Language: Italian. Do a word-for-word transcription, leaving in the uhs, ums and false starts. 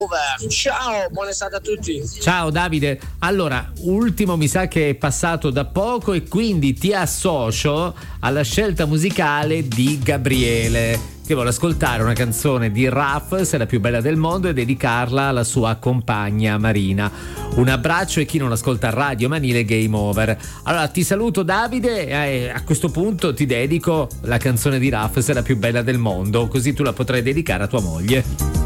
Ciao, buona estate a tutti. Ciao Davide, allora ultimo mi sa che è passato da poco e quindi ti associo alla scelta musicale di Gabriele, che vuole ascoltare una canzone di Raf, Se la più bella del mondo, e dedicarla alla sua compagna Marina. Un abbraccio, e chi non ascolta Radio Manile Game Over. Allora ti saluto Davide e a questo punto ti dedico la canzone di Raf, Se la più bella del mondo, così tu la potrai dedicare a tua moglie.